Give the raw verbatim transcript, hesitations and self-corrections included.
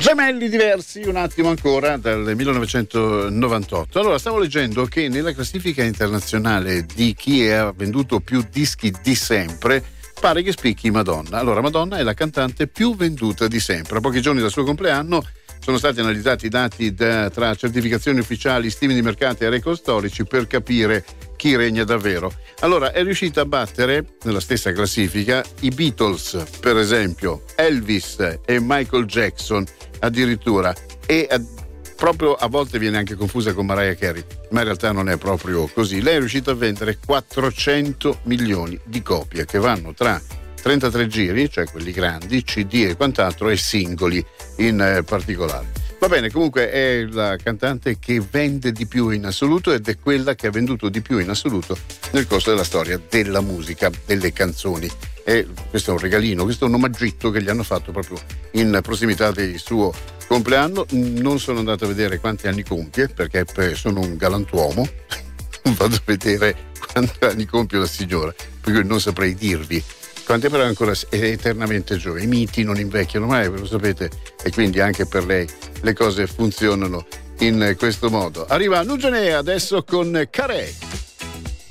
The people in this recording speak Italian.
Gemelli diversi, un attimo ancora, dal millenovecentonovantotto. Allora, stavo leggendo che nella classifica internazionale di chi ha venduto più dischi di sempre pare che spicchi Madonna. Allora, Madonna è la cantante più venduta di sempre. A pochi giorni dal suo compleanno sono stati analizzati i dati da, tra certificazioni ufficiali, stime di mercato e record storici per capire chi regna davvero. Allora, è riuscita a battere nella stessa classifica i Beatles, per esempio, Elvis e Michael Jackson addirittura, e a, proprio a volte viene anche confusa con Mariah Carey, ma in realtà non è proprio così. Lei è riuscita a vendere quattrocento milioni di copie che vanno tra trentatré giri, cioè quelli grandi, C D e quant'altro, e singoli in eh, particolare. Va bene, comunque è la cantante che vende di più in assoluto ed è quella che ha venduto di più in assoluto nel corso della storia della musica, delle canzoni. E questo è un regalino, questo è un omaggitto che gli hanno fatto proprio in prossimità del suo compleanno. Non sono andato a vedere quanti anni compie, perché sono un galantuomo, non vado a vedere quanti anni compie la signora, perché non saprei dirvi quanti, però è ancora eternamente giovane. I miti non invecchiano mai, ve lo sapete, e quindi anche per lei le cose funzionano in questo modo. Arriva Nugenea adesso con Carey.